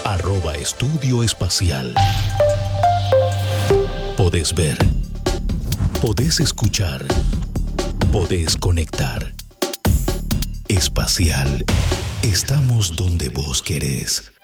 Estudio Espacial. Podés ver. Podés escuchar. Podés conectar. Espacial. Estamos donde vos querés.